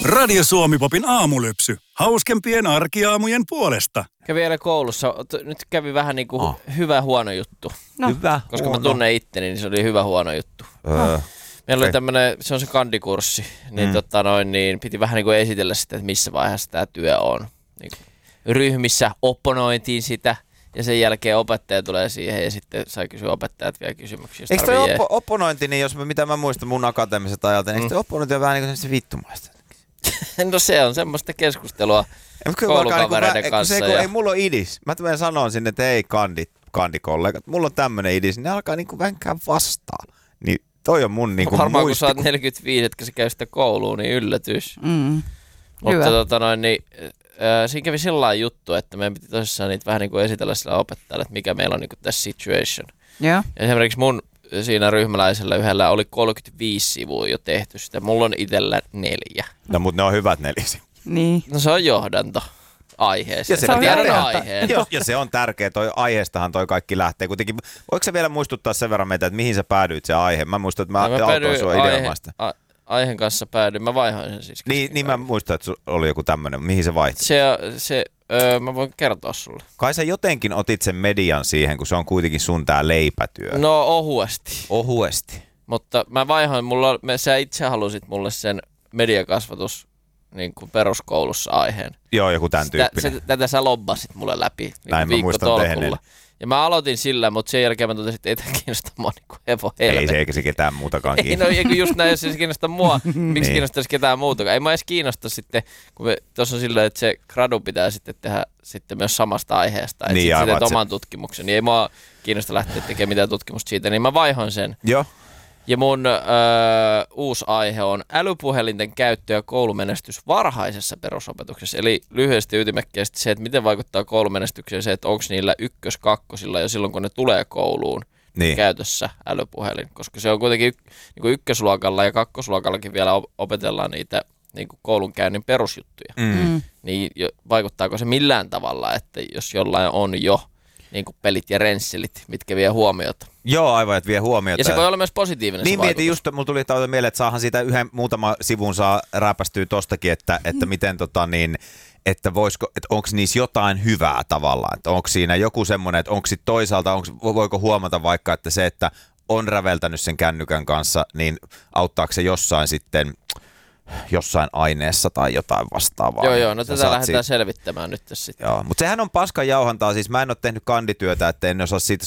Radio Suomi-popin aamulypsy. Hauskempien arkiaamujen puolesta. Kävi vielä koulussa. Nyt kävi vähän niin kuin hyvä huono juttu. No. Hyvä koska mä tunnen itteni, niin se oli hyvä huono juttu. Meillä oli tämmönen, se on se kandikurssi, niin, niin piti vähän niin kuin esitellä sitä, että missä vaiheessa tämä työ on. Niin ryhmissä opponointiin sitä. Ja sen jälkeen opettaja tulee siihen ja sitten sai kysyä opettajat vielä kysymyksiä. Eikö toi opponointi, niin mitä mä muistan mun akateemiset ajalta, niin eikö toi opponointi on vähän niin kuin se vittumaista? No se on semmoista keskustelua koulukavereiden kanssa. Ei mulla ole idis. Mä tulen sanoa sinne, että ei kandikollegat, mulla on tämmönen idis, niin ne alkaa niinku vänkään vastaan. Niin toi on mun niinku varmaan kun sä oot 45, etkä sä käy sitä kouluun, niin yllätys. Mutta siinä kävi sellainen juttu, että meidän piti tosissaan niitä vähän niin kuin esitellä sillä opettajalle, että mikä meillä on niin kuin tässä situation. Ja esimerkiksi mun siinä ryhmäläisellä yhdellä oli 35 sivua jo tehty sitä. Mulla on itsellä 4. No mutta ne on hyvät 4. Niin. No se on johdanto aiheeseen. Ja se tiedän aiheen. Ja se on tärkeä. Toi aiheestahan toi kaikki lähtee. Kuitenkin, voiko sä vielä muistuttaa sen verran meitä, että mihin sä päädyit se aihe? Mä muistan, että mä autoin sua ideomaista. Aiheen kanssa päädyin. Mä vaihoin sen siis. Niin mä muistan, että oli joku tämmönen. Mihin se vaihti? Mä voin kertoa sulle. Kai sä jotenkin otit sen median siihen, kun se on kuitenkin sun tää leipätyö. No ohuesti. Ohuesti. Mutta mä vaihoin, sä itse halusit mulle sen mediakasvatus niin kuin peruskoulussa aiheen. Joo, joku tämän tyyppinen. Tätä sä lobbasit mulle läpi niin näin mä muistan tehneen. Ja mä aloitin sillä, mutta sen jälkeen mä totesin, että ei tämä kiinnosta mua niin kuin hevo helvetti. Ei se eikä se ketään muutakaan kiinnosta. No just näin, jos se kiinnostaa mua, miksi kiinnostaisi ketään muutakaan. Ei mä edes kiinnosta sitten, kun tuossa on silleen, että se gradu pitää sitten tehdä sitten myös samasta aiheesta. Että niin, sitten teet oman tutkimuksen, niin ei mua kiinnosta lähteä tekemään mitään tutkimusta siitä, niin mä vaihoin sen. Joo. Ja mun uusi aihe on älypuhelinten käyttö ja koulumenestys varhaisessa perusopetuksessa. Eli lyhyesti ytimekkäästi se, että miten vaikuttaa koulumenestykseen se, että onko niillä ykkös-kakkosilla jo silloin, kun ne tulee kouluun käytössä älypuhelin. Koska se on kuitenkin niin ykkösluokalla ja kakkosluokallakin vielä opetellaan niitä niin koulunkäynnin perusjuttuja. Niin vaikuttaako se millään tavalla, että jos jollain on jo niin kuin pelit ja rensselit, mitkä vie huomiota. Joo, aivan, että vie huomiota. Ja se voi olla myös positiivinen niin se vaikutus. Mietin just, mulla tuli mieleen, että saahan siitä muutama sivun saa rääpästyä tostakin, että miten että onko niissä jotain hyvää tavallaan, että onko siinä joku semmoinen, että onko sitten toisaalta, voiko huomata vaikka, että se, että on räveltänyt sen kännykän kanssa, niin auttaako se jossain aineessa tai jotain vastaavaa. Joo, no tätä lähdetään selvittämään nyt tässä sitten. Joo, mutta sehän on paskan jauhantaa, siis mä en ole tehnyt kandityötä, että en osaa siitä